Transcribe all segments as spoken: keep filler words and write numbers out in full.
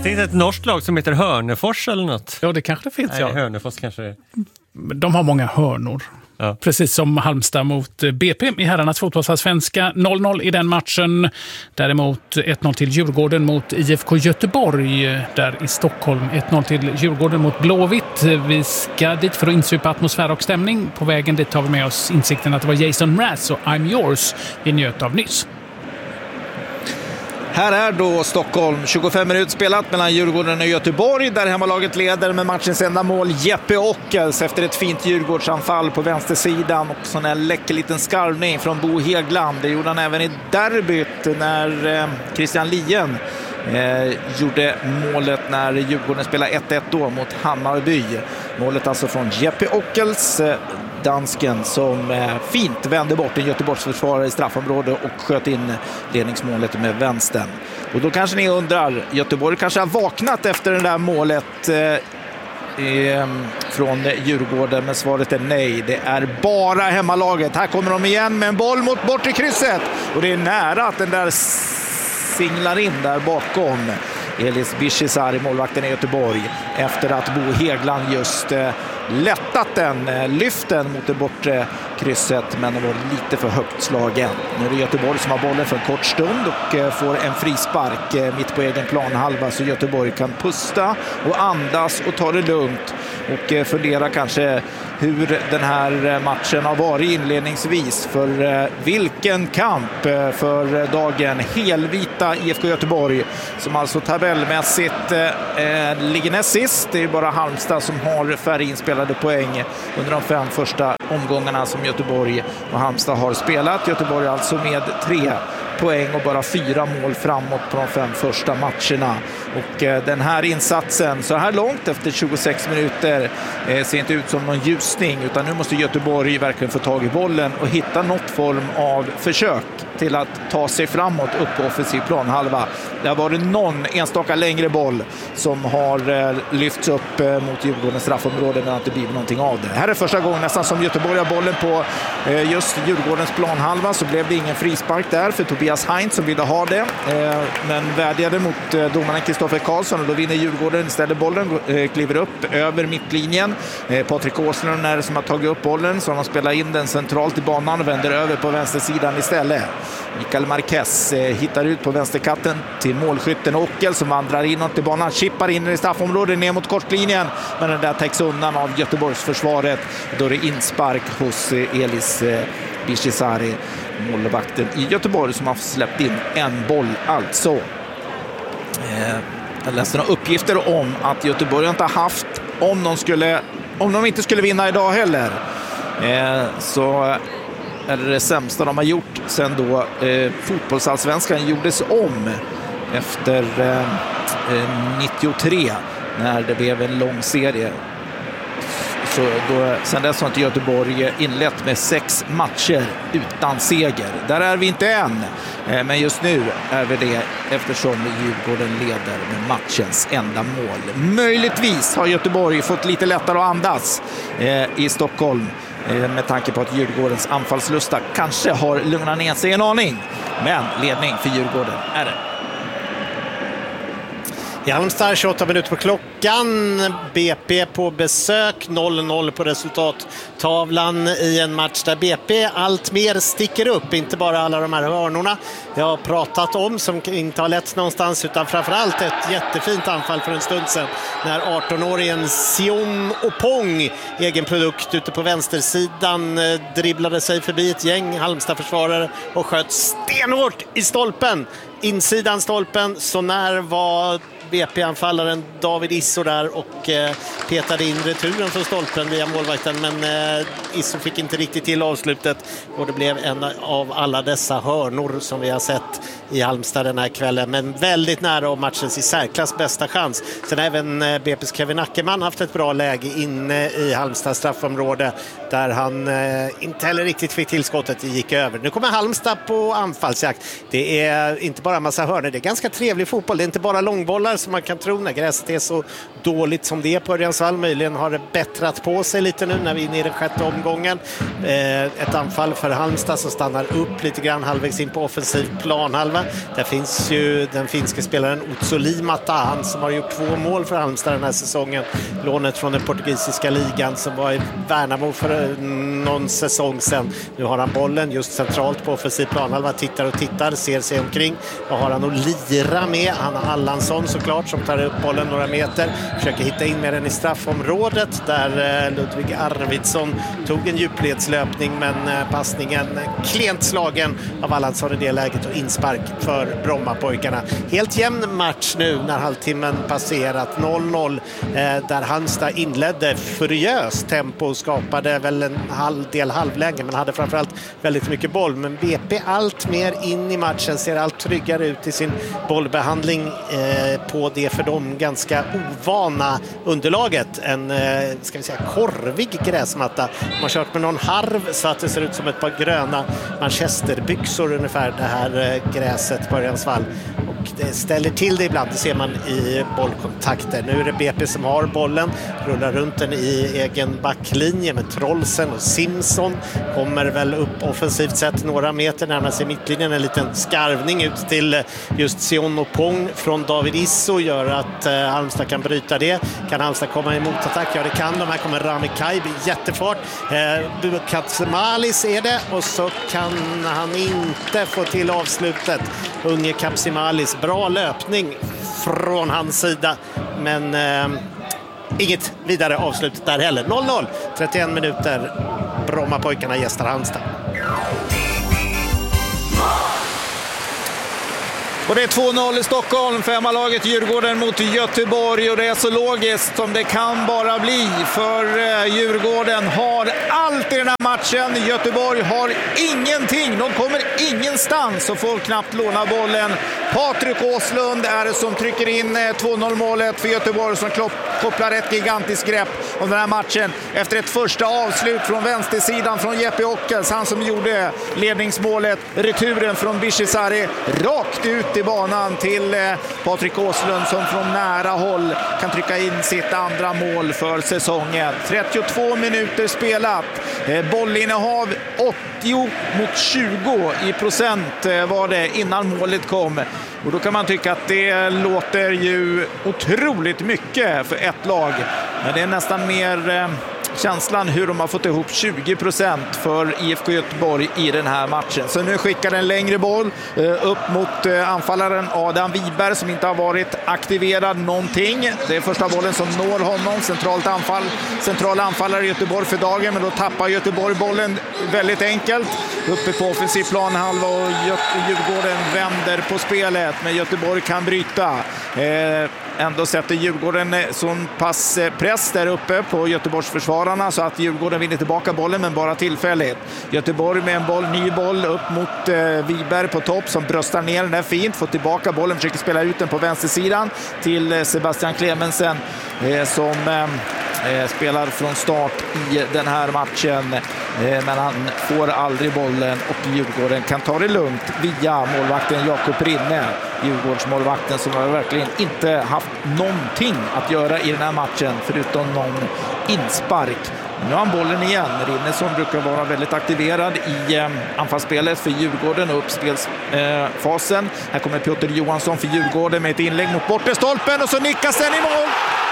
tänkte ett norskt lag som heter Hörnefors eller något. Ja, det kanske det finns, Nej, ja. Hörnefors kanske det är. De har många hörnor. Ja. Precis som Halmstad mot B P i herrarnas fotbollsallsvenska. noll noll i den matchen. Däremot ett noll till Djurgården mot I F K Göteborg där i Stockholm. ett noll till Djurgården mot Blåvitt. Vi ska dit för att insupa atmosfär och stämning. På vägen dit tar vi med oss insikten att det var Jason Mraz och I'm Yours vi njöt av nyss. Här är då Stockholm, tjugofem minuter spelat mellan Djurgården och Göteborg där hemmalaget leder med matchens enda mål Jeppe Ockels efter ett fint Djurgårdsanfall på vänstersidan och sån här läcker liten skarvning från Bo Hegland. Det gjorde han även i derbyt när eh, Christian Lien eh, gjorde målet när Djurgården spelade ett ett då mot Hammarby. Målet alltså från Jeppe Ockels, eh, dansken som eh, fint vände bort en Göteborgsförsvarare i straffområdet och sköt in ledningsmålet med vänstern. Och då kanske ni undrar, Göteborg kanske har vaknat efter det där målet eh, eh, från Djurgården, men svaret är nej. Det är bara hemmalaget. Här kommer de igen med en boll mot bort i krysset och det är nära att den där singlar in där bakom Elis Bishizari, målvakten i Göteborg, efter att Bo Hegland just eh, lättat den, eh, lyften mot det bortre krysset, men det var lite för högt slagen. Nu är det Göteborg som har bollen för en kort stund och eh, får en frispark eh, mitt på egen planhalva så Göteborg kan pusta och andas och ta det lugnt och eh, fundera kanske hur den här matchen har varit inledningsvis, för eh, vilken kamp eh, för dagen. Helvita I F K Göteborg som alltså tabellmässigt eh, ligger näst sist. Det är bara Halmstad som har färre inspelade poäng under de fem första omgångarna som Göteborg och Halmstad har spelat. Göteborg alltså med tre poäng och bara fyra mål framåt på de fem första matcherna. Och eh, den här insatsen så här långt efter tjugosex minuter eh, ser inte ut som någon ljusning, utan nu måste Göteborg verkligen få tag i bollen och hitta något form av försök till att ta sig framåt upp på offensiv planhalva. Det har varit någon enstaka längre boll som har eh, lyfts upp eh, mot Djurgårdens straffområde, men att det blir någonting av det. Här är första gången nästan som Göteborg har bollen på eh, just Djurgårdens planhalva, så blev det ingen frispark där för Tobias Heinz som ville ha det, eh, men vädjade mot eh, domaren Kristoffer Karlsson, och då vinner Djurgården istället bollen, eh, kliver upp över mittlinjen. Eh, Patrik Åslund är det som har tagit upp bollen, så han spelar in den centralt i banan och vänder över på vänstersidan istället. Mikael Marquez eh, hittar ut på vänsterkatten till målskytten Ockel som vandrar inåt i banan, chippar in i straffområdet ner mot kortlinjen, men den där täcks undan av Göteborgs försvaret. Då är det inspark hos eh, Elis eh, Bishizari, målvakten i Göteborg, som har släppt in en boll alltså. Eh, jag läste några uppgifter om att Göteborg inte har haft, om de, skulle, om de inte skulle vinna idag heller, eh, så är det det sämsta de har gjort sen då eh, fotbollsallsvenskan gjordes om efter eh, nittiotre när det blev en lång serie. Så då, sen dess har inte Göteborg inlett med sex matcher utan seger. Där är vi inte än, eh, men just nu är vi det eftersom Djurgården leder med matchens enda mål. Möjligtvis har Göteborg fått lite lättare att andas eh, i Stockholm, med tanke på att Djurgårdens anfallslusta kanske har lugnat ner sig en aning. Men ledning för Djurgården är det. I Halmstad, tjugoåtta minuter på klockan. B P på besök, noll noll på resultattavlan i en match där B P allt mer sticker upp. Inte bara alla de här hörnorna jag har pratat om som inte har lett någonstans, utan framförallt ett jättefint anfall för en stund sedan när arton-åringen Sion Opong, egen produkt ute på vänstersidan, dribblade sig förbi ett gäng Halmstad-försvarare och sköt stenhårt i stolpen. Insidan stolpen, så när var B P-anfallaren David Isso där och eh, petade in returen från stolpen via målvakten, men eh, Isso fick inte riktigt till avslutet och det blev en av alla dessa hörnor som vi har sett i Halmstad den här kvällen, men väldigt nära om matchens i särklass bästa chans. Sen har även eh, B P:s Kevin Ackerman haft ett bra läge inne i Halmstad straffområde där han eh, inte heller riktigt fick tillskottet, det gick över. Nu kommer Halmstad på anfallsjakt. Det är inte bara en massa hörnor, det är ganska trevlig fotboll, det är inte bara långbollar som man kan tro när gräset är så dåligt som det är på Örjansvall. Möjligen har det bättrat på sig lite nu när vi är inne i den sjätte omgången. Eh, ett anfall för Halmstad som stannar upp lite grann halvvägs in på offensiv planhalva. starthalva. Där finns ju den finska spelaren Otso Limata, han som har gjort två mål för Halmstad den här säsongen. Lånet från den portugisiska ligan som var i Värnamo för någon säsong sedan. Nu har han bollen just centralt på offensiv planhalva, tittar och tittar, ser sig omkring. Vad har han att lira med? Han har Allansson såklart som tar upp bollen några meter, försöker hitta in med den i straffområdet där Ludvig Arvidsson tog en djupledslöpning, men passningen klent slagen av Allansson i det läget och inspark för Brommapojkarna. Helt jämn match nu när halvtimmen passerat, noll noll, där Halmstad inledde furiöst tempo och skapade väl en halv del halvläge, men hade framförallt väldigt mycket boll. Men B P allt mer in i matchen, ser allt tryggare ut i sin bollbehandling eh, på det för dem ganska ovana underlaget. En eh, ska vi säga korvig gräsmatta. Man har kört med någon harv så att det ser ut som ett par gröna manchesterbyxor ungefär, det här eh, gräset på Örjansvall. Och det ställer till det ibland, det ser man i bollkontakter. Nu är det B P som har bollen, rullar runt den i egen backlinje med Trollsen och Simson. Kommer väl upp offensivt sett några meter, närmar sig mittlinjen. En liten skarvning ut till just Sion och Pong från David Isso gör att eh, Halmstad kan bryta det. Kan Halmstad komma i motattack? Ja, det kan de. Här kommer Rami Kaj, jättefart. Eh, Katsemalis är det, och så kan han inte få till avslutet. Unge Kapsimalis, bra löpning från hans sida, men eh, inget vidare avslut där heller. noll noll, trettioen minuter. Brommapojkarna gästar Halmstad. Och det är två noll i Stockholm för hemmalaget Djurgården mot Göteborg, och det är så logiskt som det kan bara bli, för Djurgården har allt i den här matchen. Göteborg har ingenting, de kommer ingenstans och får knappt låna bollen. Patrik Åslund är det som trycker in två noll målet för Göteborg, som kopplar ett gigantiskt grepp om den här matchen efter ett första avslut från vänstersidan från Jeppe Ockels, han som gjorde ledningsmålet, returen från Bishisari rakt ut i banan till Patrik Åslund som från nära håll kan trycka in sitt andra mål för säsongen. trettiotvå minuter spelat, bollinnehav åttio mot tjugo i procent var det innan målet kom. Och då kan man tycka att det låter ju otroligt mycket för ett lag. Men det är nästan mer eh, känslan hur de har fått ihop tjugo procent för I F K Göteborg i den här matchen. Så nu skickar en längre boll eh, upp mot eh, anfallaren Adam Wiberg som inte har varit aktiverad någonting. Det är första bollen som når honom. Centralt anfall, central anfallare i Göteborg för dagen, men då tappar Göteborg bollen väldigt enkelt. Uppe på offensiv planhalva och Djurgården vänder på spelet, men Göteborg kan bryta. Eh, ändå sätter Djurgården sån pass press där uppe på Göteborgs försvararna så att Djurgården vinner tillbaka bollen, men bara tillfälligt. Göteborg med en boll, ny boll upp mot eh, Wiberg på topp som bröstar ner den där fint, får tillbaka bollen, försöker spela ut den på vänstersidan till eh, Sebastian Clemensen eh, som eh, spelar från start i den här matchen, eh, men han får aldrig bollen och Djurgården kan ta det lugnt via målvakten Jakob Rinne. Djurgårdsmålvakten som har verkligen inte haft någonting att göra i den här matchen förutom någon inspark. Nu har han bollen igen. Rinne som brukar vara väldigt aktiverad i eh, anfallsspelet för Djurgården och uppspelsfasen. Eh, här kommer Piotr Johansson för Djurgården med ett inlägg mot bortre stolpen och så nickas den i mål.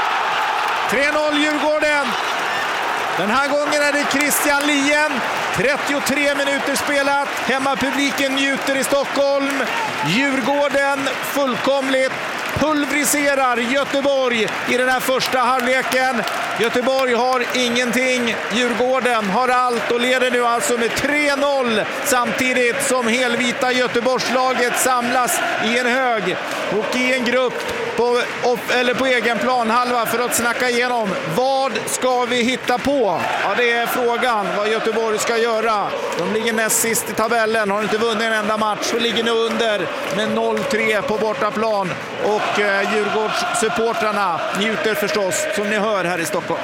tre noll Djurgården. Den här gången är det Christian Lien. trettiotre minuter spelat. Hemmapubliken njuter i Stockholm. Djurgården fullkomligt pulveriserar Göteborg i den här första halvleken. Göteborg har ingenting. Djurgården har allt och leder nu alltså med tre noll samtidigt som helvita Göteborgslaget samlas i en hög och i en grupp på, eller på egen planhalva för att snacka igenom vad ska vi hitta på? Ja, det är frågan vad Göteborg ska göra. De ligger näst sist i tabellen, har inte vunnit en enda match och ligger nu under med noll tre på bortaplan. Och eh, Djurgårdssupportrarna njuter förstås, som ni hör här i Stockholm.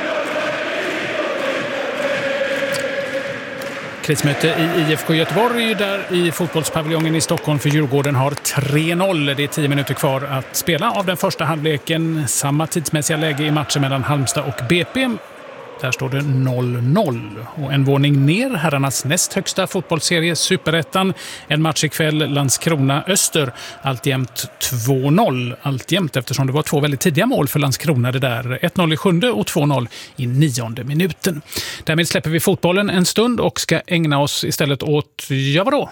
Krismöte i I F K Göteborg där i fotbollspaviljongen i Stockholm för Djurgården har tre noll. Det är tio minuter kvar att spela av den första halvleken. Samma tidsmässiga läge i matchen mellan Halmstad och B P. Där står det noll noll. Och en våning ner, herrarnas näst högsta fotbollsserie Superettan. En match ikväll, Landskrona-Öster. Alltjämt två noll. Alltjämt eftersom det var två väldigt tidiga mål för Landskrona det där. ett noll i sjunde och två noll i nionde minuten. Därmed släpper vi fotbollen en stund och ska ägna oss istället åt, ja vadå?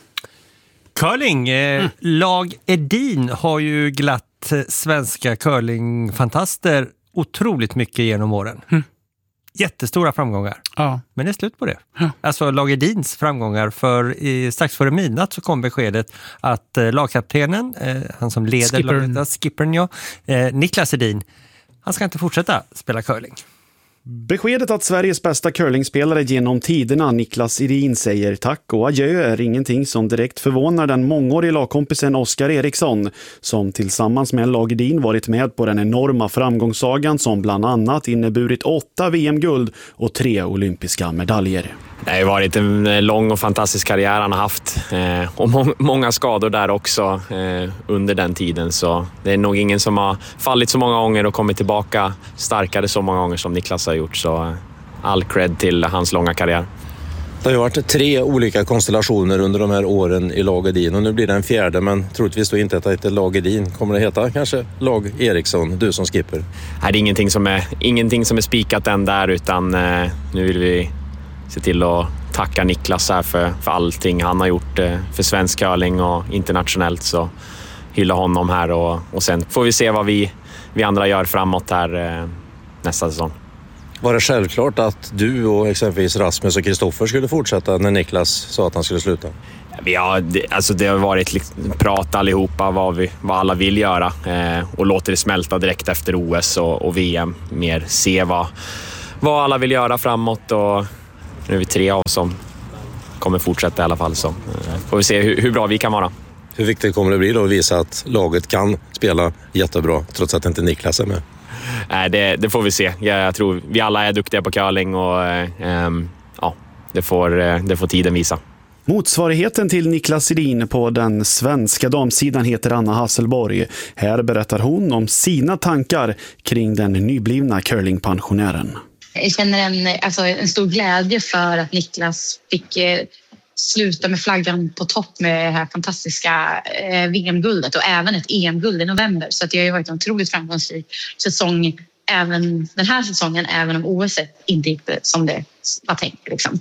Curling. Eh, mm. Lag Edin har ju glatt svenska curlingfantaster otroligt mycket genom åren. Mm. Jättestora framgångar. Ja. Men det är slut på det. Ja. Alltså Lag Edins framgångar, för i, strax före midnatt så kom beskedet att eh, lagkaptenen, eh, han som leder Skippern. laget, skippern ja, eh, Niklas Edin, han ska inte fortsätta spela curling. Beskedet att Sveriges bästa curlingspelare genom tiderna, Niklas Edin, säger tack och adjö är ingenting som direkt förvånar den mångåriga lagkompisen Oskar Eriksson, som tillsammans med Lag Edin varit med på den enorma framgångssagan som bland annat inneburit åtta V M-guld och tre olympiska medaljer. Det har varit en lång och fantastisk karriär han har haft eh, och må- många skador där också eh, under den tiden, så det är nog ingen som har fallit så många gånger och kommit tillbaka starkare så många gånger som Niklas har gjort, så eh, all cred till hans långa karriär. Det har ju varit tre olika konstellationer under de här åren i Lag Edin och nu blir det en fjärde, men troligtvis då inte att det heter Lag Edin. Kommer det heta kanske Lag Eriksson, du som skipper? Nej, det är ingenting som är, ingenting som är spikat än där, utan eh, nu vill vi se till att tacka Niklas här för, för allting han har gjort eh, för svensk curling och internationellt, så hylla honom här och, och sen får vi se vad vi, vi andra gör framåt här eh, nästa säsong. Var det självklart att du och exempelvis Rasmus och Kristoffer skulle fortsätta när Niklas sa att han skulle sluta? Vi har, det, alltså det har varit liksom, prat allihopa vad, vi, vad alla vill göra eh, och låter det smälta direkt efter O S och, och V M. Mer se vad, vad alla vill göra framåt, och nu är vi tre av oss som kommer fortsätta i alla fall, så eh, får vi se hur, hur bra vi kan vara. Hur viktigt kommer det bli då att visa att laget kan spela jättebra trots att inte Niklas är med? Nej, det, det får vi se. Jag, jag tror vi alla är duktiga på curling och eh, eh, ja, det får, eh, det får tiden visa. Motsvarigheten till Niklas Edin på den svenska damsidan heter Anna Hasselborg. Här berättar hon om sina tankar kring den nyblivna curlingpensionären. Jag känner en, alltså en stor glädje för att Niklas fick eh, sluta med flaggan på topp med det här fantastiska eh, V M-guldet och även ett E M-guld i november. Så att det har ju varit en otroligt framgångsrik säsong även den här säsongen, även om O S inte gick som det var tänkt. Liksom.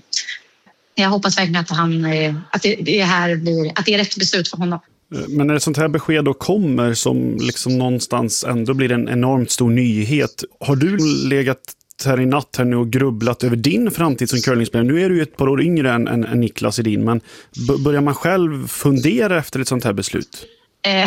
Jag hoppas verkligen att, han, eh, att, det, det här blir, att det är rätt beslut för honom. Men när ett sånt här besked då kommer som liksom någonstans ändå blir en enormt stor nyhet, har du legat här i natt här nu och grubblat över din framtid som curlingspelare? Nu är du ju ett par år yngre än, än, än Niklas Edin, men b- börjar man själv fundera efter ett sånt här beslut? Eh,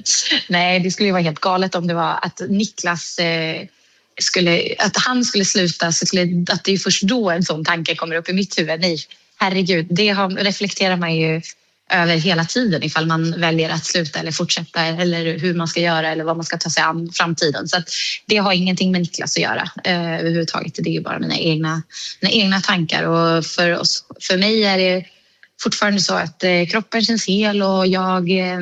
nej, det skulle ju vara helt galet om det var att Niklas eh, skulle, att han skulle sluta, så skulle, att det är först då en sån tanke kommer upp i mitt huvud. Nej, herregud, det har, reflekterar man ju över hela tiden ifall man väljer att sluta eller fortsätta, eller hur man ska göra eller vad man ska ta sig an framtiden. Så att det har ingenting med Niklas att göra eh, överhuvudtaget. Det är ju bara mina egna, mina egna tankar, och för, oss, för mig är det fortfarande så att eh, kroppen känns hel och jag eh,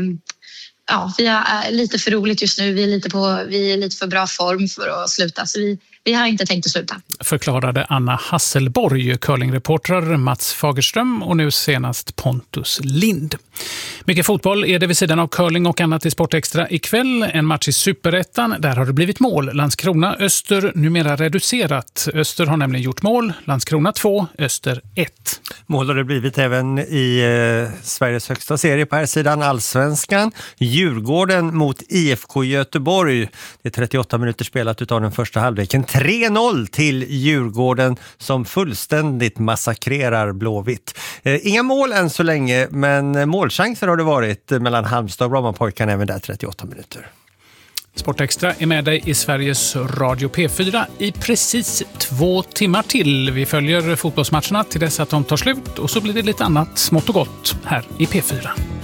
ja, vi är lite för roligt just nu. Vi är lite, på, vi är lite för bra form för att sluta, så vi Vi har inte tänkt att sluta. Förklarade Anna Hasselborg, curlingreportrar Mats Fagerström och nu senast Pontus Lind. Mycket fotboll är det vid sidan av curling och annat i Sportextra ikväll. En match i Superettan, där har det blivit mål. Landskrona, Öster numera reducerat. Öster har nämligen gjort mål. Landskrona två, Öster ett. Mål har det blivit även i eh, Sveriges högsta serie på här sidan, Allsvenskan. Djurgården mot I F K Göteborg. Det är trettioåtta minuter spelat utav den första halvleken. tre noll till Djurgården som fullständigt massakrerar Blåvitt. Eh, inga mål än så länge, men målchanser har det varit mellan Halmstad och Brommapojkarna även där trettioåtta minuter. Sportextra är med dig i Sveriges Radio P fyra i precis två timmar till. Vi följer fotbollsmatcherna till dess att de tar slut och så blir det lite annat smått och gott här i P fyra.